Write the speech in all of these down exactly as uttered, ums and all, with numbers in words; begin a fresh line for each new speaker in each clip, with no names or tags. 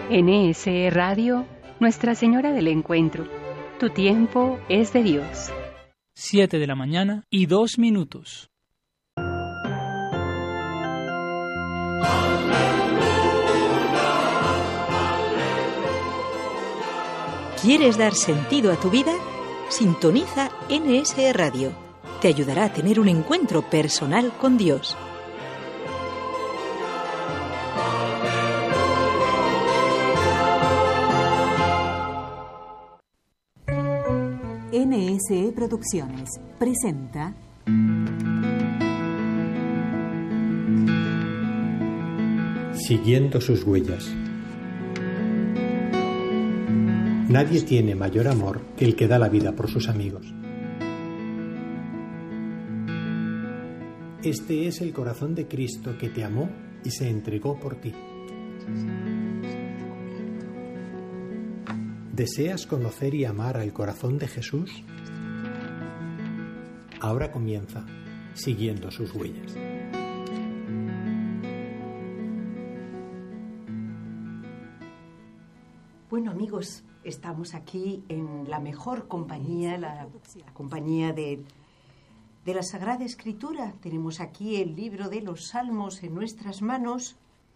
N S E Radio, Nuestra Señora del Encuentro. Tu tiempo es de Dios.
Siete de la mañana y dos minutos.
¿Quieres dar sentido a tu vida? Sintoniza N S E Radio. Te ayudará a tener un encuentro personal con Dios.
N S E Producciones presenta
Siguiendo sus huellas. Nadie tiene mayor amor que el que da la vida por sus amigos. Este es el corazón de Cristo que te amó y se entregó por ti. ¿Deseas conocer y amar al corazón de Jesús? Ahora comienza Siguiendo sus huellas.
Bueno, amigos, estamos aquí en la mejor compañía, la, la compañía de, de la Sagrada Escritura. Tenemos aquí el libro de los Salmos en nuestras manos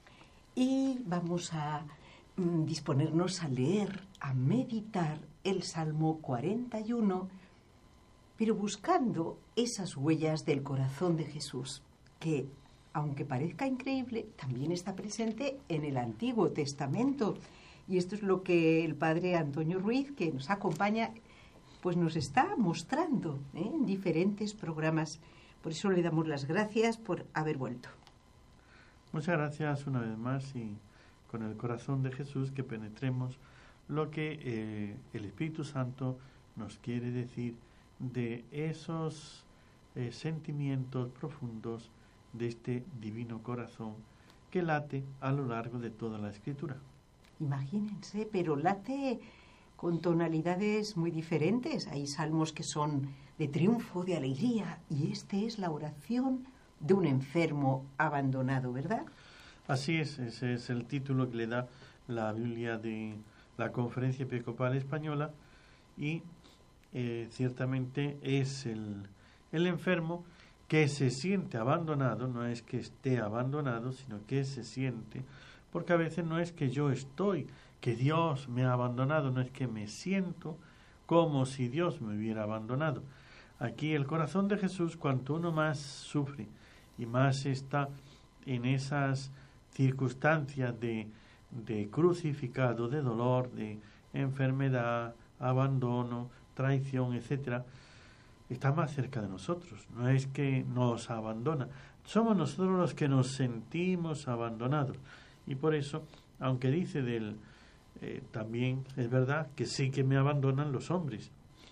y vamos a mm, disponernos a leer, a meditar el Salmo cuarenta y uno, pero buscando esas huellas del corazón de Jesús, que, aunque parezca increíble, también está presente en el Antiguo Testamento. Y esto es lo que el padre Antonio Ruiz, que nos acompaña, pues nos está mostrando, ¿eh? en diferentes programas. Por eso le damos las gracias por haber vuelto.
Muchas gracias una vez más y con el corazón de Jesús que penetremos lo que eh, el Espíritu Santo nos quiere decir de esos eh, sentimientos profundos de este divino corazón que late a lo largo de toda la Escritura.
Imagínense, pero late con tonalidades muy diferentes. Hay salmos que son de triunfo, de alegría, y este es la oración de un enfermo abandonado, ¿verdad?
Así es, ese es el título que le da la Biblia de la Conferencia Episcopal Española, y eh, ciertamente es el, el enfermo que se siente abandonado, no es que esté abandonado, sino que se siente. Porque a veces no es que yo estoy, que Dios me ha abandonado, no es que me siento como si Dios me hubiera abandonado. Aquí el corazón de Jesús, cuanto uno más sufre y más está en esas circunstancias de, de crucificado, de dolor, de enfermedad, abandono, traición, etcétera, está más cerca de nosotros. No es que nos abandona, somos nosotros los que nos sentimos abandonados. Y por eso, aunque dice del, eh, también es verdad que sí que me abandonan los hombres.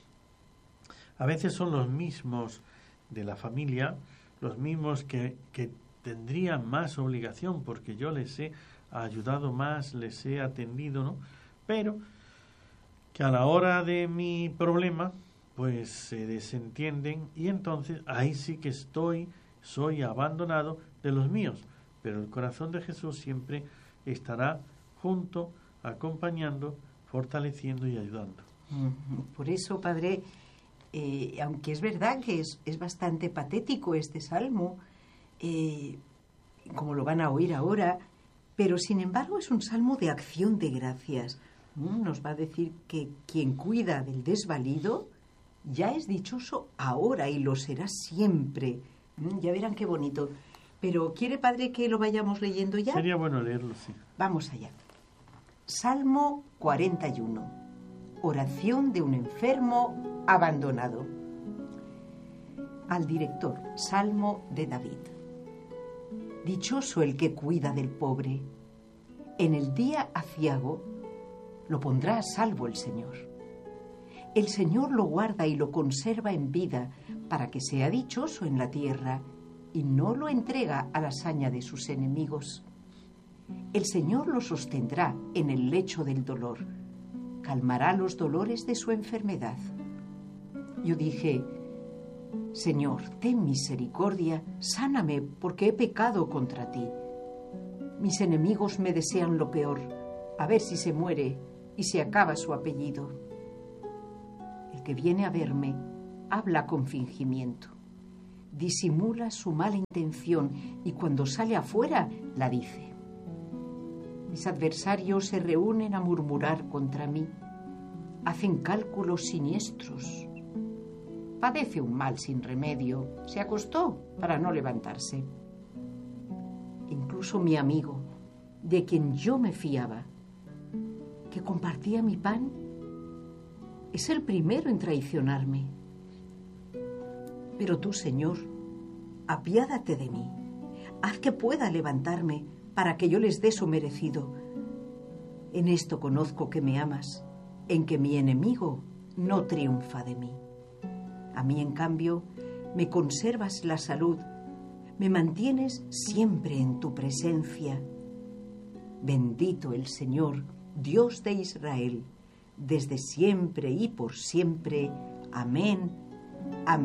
A veces son los mismos de la familia, los mismos que, que tendrían más obligación porque yo les he ayudado más, les he atendido, ¿no? Pero que a la hora de mi problema, pues se desentienden y entonces ahí sí que estoy, soy abandonado de los míos. Pero el corazón de Jesús siempre estará junto, acompañando, fortaleciendo y ayudando.
Por eso, Padre, eh, aunque es verdad que es, es bastante patético este salmo, eh, como lo van a oír ahora, pero sin embargo es un salmo de acción de gracias. Nos va a decir que quien cuida del desvalido ya es dichoso ahora y lo será siempre. Ya verán qué bonito. Pero ¿quiere, Padre, que lo vayamos leyendo ya?
Sería bueno leerlo, sí.
Vamos allá. Salmo cuarenta y uno. Oración de un enfermo abandonado. Al director, Salmo de David. Dichoso el que cuida del pobre. En el día aciago lo pondrá a salvo el Señor. El Señor lo guarda y lo conserva en vida para que sea dichoso en la tierra y no lo entrega a la saña de sus enemigos. El Señor lo sostendrá en el lecho del dolor, calmará los dolores de su enfermedad. Yo dije, Señor, ten misericordia, sáname, porque he pecado contra ti. Mis enemigos me desean lo peor, a ver si se muere y se acaba su apellido. El que viene a verme habla con fingimiento, disimula su mala intención y cuando sale afuera la dice. Mis adversarios se reúnen a murmurar contra mí, hacen cálculos siniestros. Padece un mal sin remedio, se acostó para no levantarse. Incluso mi amigo, de quien yo me fiaba, que compartía mi pan, es el primero en traicionarme. Pero tú, Señor, apiádate de mí, haz que pueda levantarme para que yo les dé su merecido. En esto conozco que me amas, en que mi enemigo no triunfa de mí. A mí, en cambio, me conservas la salud, me mantienes siempre en tu presencia. Bendito el Señor, Dios de Israel, desde siempre y por siempre. Amén. Amén.